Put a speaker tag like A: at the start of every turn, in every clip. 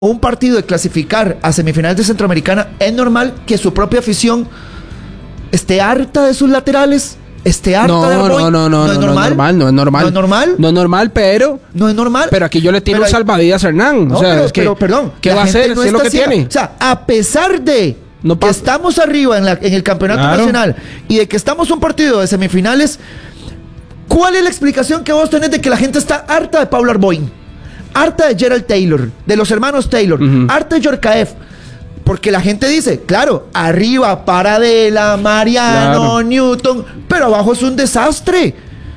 A: un partido de clasificar a semifinales de Centroamericana, es normal que su propia afición esté harta de sus laterales, esté harta de Arboy.
B: No es normal.
A: ¿No es normal?
B: No es normal, pero...
A: No es normal.
B: Pero aquí yo le tiro salvavidas a Hernán.
A: No,
B: o sea,
A: perdón.
B: ¿Qué va a hacer?
A: No
B: es lo que tiene.
A: O sea, a pesar de que estamos arriba en el campeonato nacional y de que estamos un partido de semifinales, ¿cuál es la explicación que vos tenés de que la gente está harta de Pablo Arboy? Harta de Gerald Taylor, de los hermanos Taylor, harta de Yorkaev. Porque la gente dice, claro, arriba Paradela, Mariano, Newton, pero abajo es un desastre.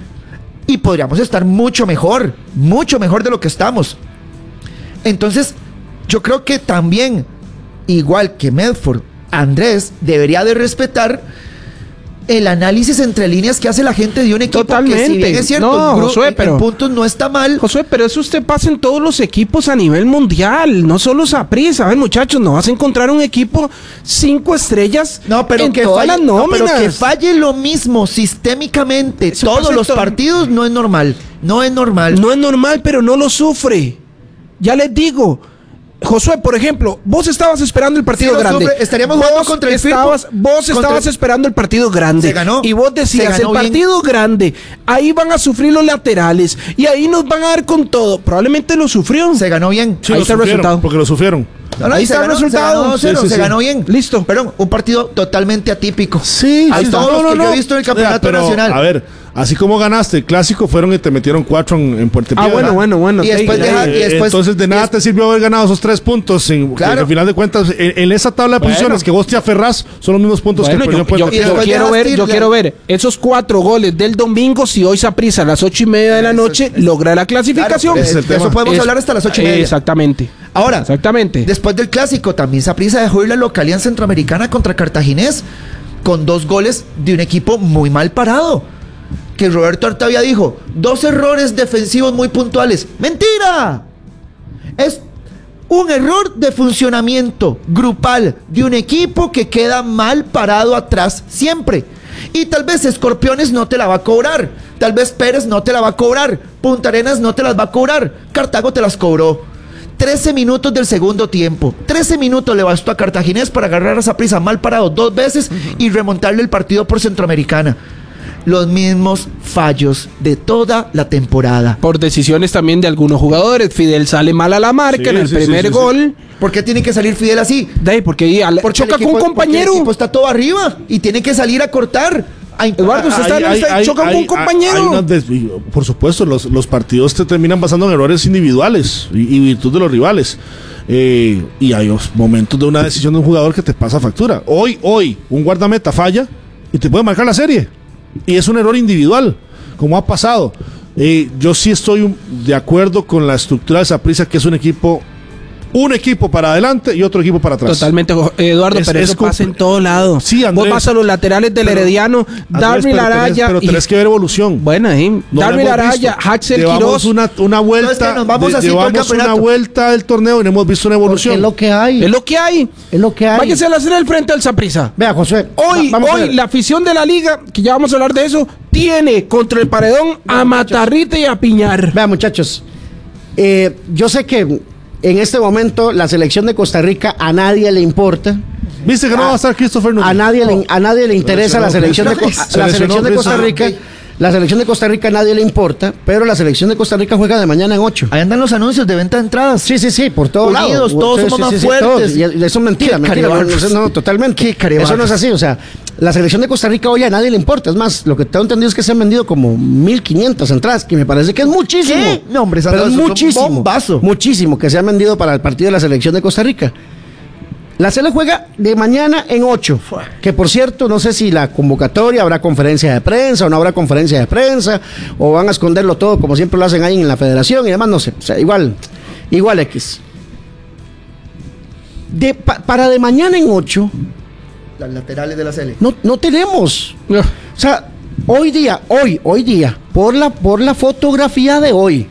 A: Y podríamos estar mucho mejor de lo que estamos. Entonces, yo creo que también, igual que Medford, Andrés debería de respetar el análisis entre líneas que hace la gente de un equipo.
B: Totalmente.
A: Que si bien es cierto,
B: Josué,
A: en puntos no está mal.
B: Josué, pero eso usted pasa en todos los equipos a nivel mundial, no solo Saprissa. A ver, muchachos, no vas a encontrar un equipo 5 estrellas en todas las nóminas.
A: Pero que falle lo mismo sistémicamente eso todos los partidos no es normal. No es normal,
B: pero no lo sufre. Ya les digo. Josué, por ejemplo, vos estabas esperando el partido grande.
A: Estaríamos jugando contra el Firpo.
B: Vos estabas esperando el partido grande.
A: Se ganó.
B: Y vos decías, el partido grande, ahí van a sufrir los laterales. Y ahí nos van a dar con todo. Probablemente lo sufrió.
A: Se ganó bien.
C: Sí, ahí está el resultado. Porque lo sufrieron.
B: Ahí está el resultado.
A: Se ganó bien.
B: Listo.
A: Perdón, un partido totalmente atípico.
C: Sí.
A: Hay todos los que yo he visto en el campeonato nacional.
C: A ver, así como ganaste el clásico, fueron y te metieron 4 en Puerto Piedra.
B: Bueno.
A: Y después
C: entonces de nada te sirvió haber ganado esos 3 puntos. Claro. Al final de cuentas, en esa tabla de posiciones que vos te aferrás, son los mismos puntos que perdió Puerto Piedra.
B: Yo quiero ver esos 4 goles del domingo. Si hoy Saprissa a las 8:30 de la noche logra la clasificación.
A: Claro, eso podemos hablar hasta las 8:30.
B: Exactamente.
A: Ahora, después del clásico, también Saprissa dejó ir la localidad centroamericana contra Cartaginés con 2 goles de un equipo muy mal parado. Que Roberto Artavia dijo, 2 errores defensivos muy puntuales. ¡Mentira! Es un error de funcionamiento grupal de un equipo que queda mal parado atrás siempre. Y tal vez Escorpiones no te la va a cobrar. Tal vez Pérez no te la va a cobrar. Punta Arenas no te las va a cobrar. Cartago te las cobró. 13 minutos del segundo tiempo. 13 minutos le bastó a Cartaginés para agarrar a Saprissa mal parado 2 veces y remontarle el partido por Centroamericana. Los mismos fallos de toda la temporada.
B: Por decisiones también de algunos jugadores. Fidel sale mal a la marca en el primer gol.
A: ¿Por qué tiene que salir Fidel así?
B: Porque choca con un compañero.
A: El equipo está todo arriba y tiene que salir a cortar.
B: Eduardo, usted choca con un compañero.
C: Por supuesto, los partidos te terminan basando en errores individuales y virtud de los rivales. Y hay momentos de una decisión de un jugador que te pasa factura. Hoy, un guardameta falla y te puede marcar la serie. Y es un error individual, como ha pasado. Yo sí estoy de acuerdo con la estructura de Saprissa, que es un equipo para adelante y otro equipo para atrás.
B: Totalmente, Eduardo, pero eso pasa en todo lado.
C: Sí, Andrés.
B: Vos vas a los laterales del Herediano, Darwin Araya.
C: Pero tenés que ver evolución.
B: Bueno, Darwin Araya, Haxel Quiroz.
C: Una vuelta. Llevamos una vuelta del torneo y no hemos visto una evolución.
A: Es lo que hay.
B: Es lo que hay. Váyase a la serie del frente al Saprissa.
A: Vea, Josué.
B: Hoy la afición de la liga, que ya vamos a hablar de eso, tiene contra el Paredón a Matarrita y a Piñar.
D: Vea, muchachos. Yo sé que en este momento la selección de Costa Rica a nadie le importa.
C: ¿Viste que no va a estar Christopher Núñez?
D: A nadie le interesa la selección de Costa Rica. La selección de Costa Rica a nadie le importa, pero la selección de Costa Rica juega de mañana en 8.
A: Ahí andan los anuncios de venta de entradas.
D: Sí, por todos lados.
A: Todos somos más fuertes.
D: Y eso es mentira. No, totalmente. Eso no es así. O sea, la selección de Costa Rica hoy a nadie le importa. Es más, lo que tengo entendido es que se han vendido como 1,500 entradas, que me parece que es muchísimo.
A: ¿Qué? No, hombre,
D: pero es muchísimo.
A: Bombazo.
D: Muchísimo que se han vendido para el partido de la selección de Costa Rica. La Sele juega de mañana en 8, que por cierto, no sé si la convocatoria habrá conferencia de prensa o no habrá conferencia de prensa, o van a esconderlo todo como siempre lo hacen ahí en la federación y demás, no sé, o sea, igual X. Para de mañana en 8,
A: las laterales de la Sele.
D: No tenemos. O sea, hoy día, por la fotografía de hoy,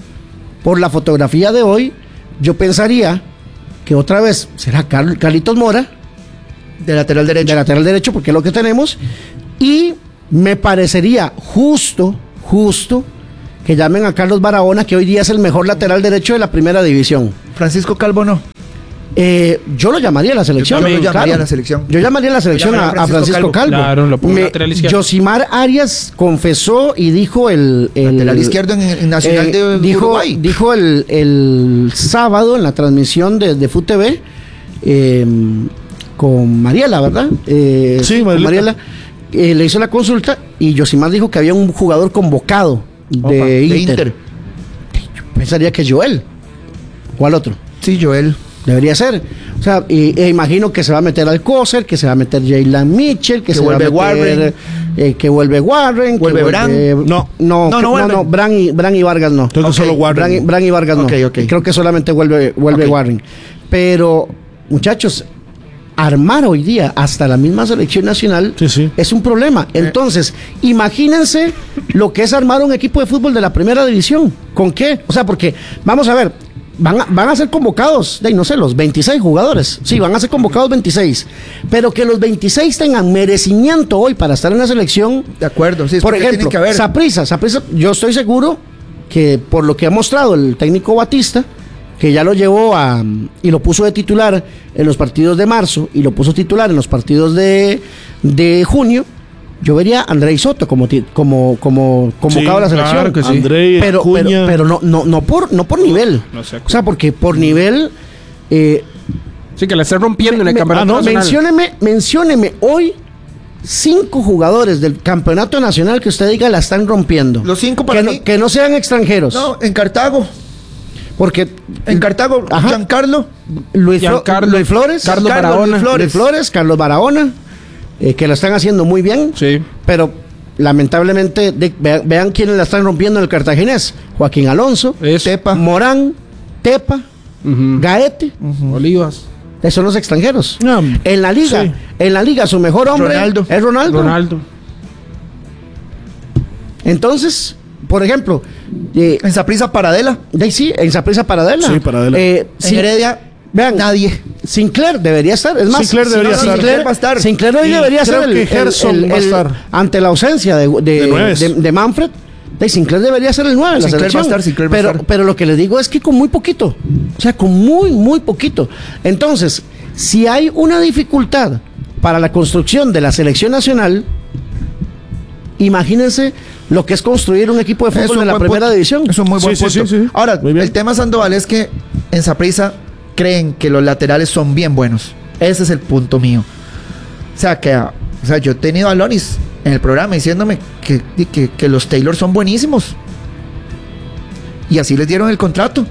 D: yo pensaría que otra vez será Carlitos Mora
A: de lateral
D: derecho, porque es lo que tenemos, y me parecería justo que llamen a Carlos Barahona, que hoy día es el mejor lateral derecho de la primera división.
A: Francisco Calvo no.
D: Yo lo llamaría a la selección.
A: Yo llamaría a la selección.
D: Yo llamaría a la selección a Francisco Calvo.
B: Claro, lo pongo lateral izquierdo.
D: Yosimar Arias confesó y dijo el
A: lateral izquierdo en Nacional de Uruguay.
D: Dijo el sábado en la transmisión de FUTV con Mariela, ¿verdad?
C: Sí,
D: con Mariela. Le hizo la consulta y Yosimar dijo que había un jugador convocado de Inter. Yo pensaría que Joel. ¿Cuál otro?
A: Sí, Joel.
D: Debería ser. O sea, imagino que se va a meter Alcócer, que se va a meter Jaylan Mitchell, que se
A: vuelve
D: va a meter, que vuelve Warren,
A: vuelve
D: Bran. No, Bran y Vargas no.
C: Creo que solo Warren.
D: Bran y Vargas no.
A: Okay.
D: Creo que solamente vuelve Warren. Pero, muchachos, armar hoy día hasta la misma selección nacional es un problema. Entonces, imagínense lo que es armar un equipo de fútbol de la primera división. ¿Con qué? O sea, porque, vamos a ver, van a ser convocados, no sé, los 26 jugadores. Sí, van a ser convocados 26. Pero que los 26 tengan merecimiento hoy para estar en la selección.
A: De acuerdo, sí.
D: Por ejemplo, Saprissa, yo estoy seguro que por lo que ha mostrado el técnico Batista, que ya lo llevó y lo puso de titular en los partidos de marzo y lo puso titular en los partidos de junio, yo vería a Andrei Soto como convocado a la selección.
C: Claro que sí. Andrei,
D: pero no por nivel. No sé, o sea, porque por nivel
B: sí, que le esté rompiendo en el campeonato nacional.
D: Mencióneme hoy 5 jugadores del campeonato nacional que usted diga la están rompiendo.
A: Los 5 para mí.
D: Que no sean extranjeros.
A: No, en Cartago.
D: Porque
A: en Cartago, Giancarlo,
D: Luis Flores, Carlos Barahona, que la están haciendo muy bien.
B: Sí.
D: Pero lamentablemente, vean quiénes la están rompiendo en el Cartaginés: Joaquín Alonso,
A: Tepa,
D: Morán, Tepa, Gaete,
B: Olivas.
D: Esos son los extranjeros.
C: No,
D: en la liga su mejor hombre es Ronaldo. Entonces, por ejemplo,
A: en Saprissa Paradela.
D: En Saprissa Paradela.
C: Sí, Paradela.
A: En Heredia,
D: vean,
A: nadie.
D: Sinclair debería estar. Es más,
C: Sinclair debería estar.
A: Sinclair va a estar.
D: Sinclair hoy debería ser
C: que Gerson va a estar.
D: Ante la ausencia de Manfred. Sinclair debería ser el 9 de la selección.
A: Sinclair va a estar.
D: Pero lo que les digo es que con muy poquito. O sea, con muy poquito. Entonces, si hay una dificultad para la construcción de la selección nacional, imagínense lo que es construir un equipo de fútbol de la primera división.
A: Es un muy buen punto. Sí. Ahora, el tema Sandoval es que en Saprissa creen que los laterales son bien buenos. Ese es el punto mío. O sea, yo he tenido a Lonis en el programa diciéndome que los Taylor son buenísimos. Y así les dieron el contrato.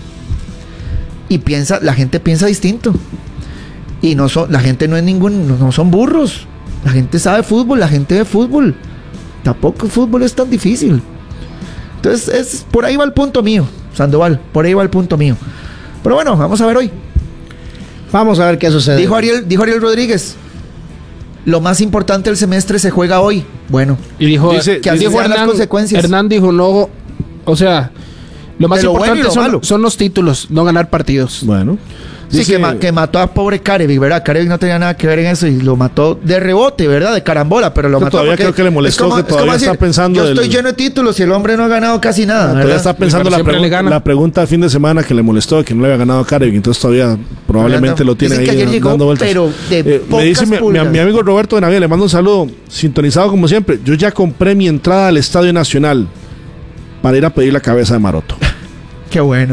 A: Y la gente piensa distinto. Y la gente no son burros. La gente sabe fútbol, la gente ve fútbol. Tampoco el fútbol es tan difícil. Entonces, por ahí va el punto mío, Sandoval. Por ahí va el punto mío. Pero bueno, vamos a ver hoy.
D: Vamos a ver qué sucede.
A: Dijo Ariel Rodríguez: lo más importante del semestre se juega hoy. Bueno,
B: y dijo
A: Hernán, las consecuencias.
B: Hernán dijo no, o sea, lo más importante son los títulos, no ganar partidos.
C: Bueno.
A: Sí, que mató a pobre Carevic, ¿verdad? Carevic no tenía nada que ver en eso y lo mató de rebote, ¿verdad? De carambola, pero lo mató.
C: Todavía creo que le molestó que todavía está pensando.
A: Yo estoy lleno de títulos y el hombre no ha ganado casi nada.
C: Todavía está pensando la pregunta del fin de semana que le molestó que no le había ganado a Carevic, entonces todavía probablemente lo tiene ahí dando vueltas.
A: Pero
C: me dice mi amigo Roberto de Navidad, le mando un saludo, sintonizado como siempre. Yo ya compré mi entrada al Estadio Nacional para ir a pedir la cabeza de Maroto.
A: Qué bueno.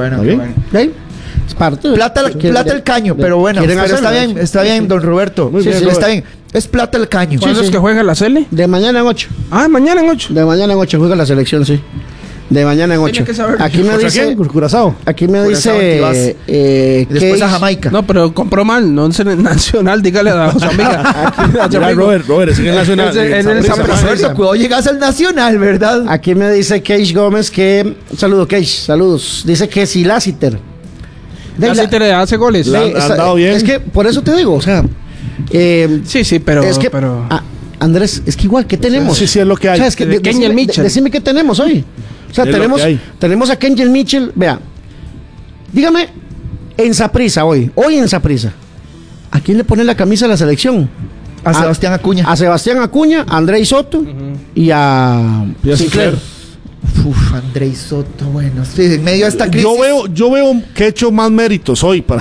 A: Plata el caño, pero bueno, está bien, don Roberto. Está bien. Es plata el caño.
B: ¿Cuándo es que juega la Sele?
D: De mañana en 8.
B: Mañana en 8.
D: De mañana en 8 juega la selección, sí. De mañana en 8. Aquí me dice
C: Curazao.
D: Aquí me dice
A: después a Jamaica.
B: No, pero compró mal, no es en Nacional, dígale a su amiga.
C: Robert, es en el Nacional.
A: En el San Francisco, cuidado, llegas al Nacional, ¿verdad?
D: Aquí me dice Keish Gómez que saludos. Dice que si Lassiter
B: le hace goles.
C: Han dado bien.
D: Es que por eso te digo, o sea,
B: sí, pero
D: es que Andrés, es que igual, ¿qué tenemos?
C: Sí, es lo que hay.
D: O sea, es que decime qué tenemos hoy. O sea, tenemos a Kenjel Mitchell. Vea, dígame, en Saprissa hoy en Saprissa, ¿a quién le pone la camisa a la selección?
A: A Sebastián Acuña.
D: A Sebastián Acuña, a Andrei Soto y a
C: Sinclair.
A: Andrei Soto, bueno, sí, en medio de esta crisis.
C: Yo veo que he hecho más méritos hoy para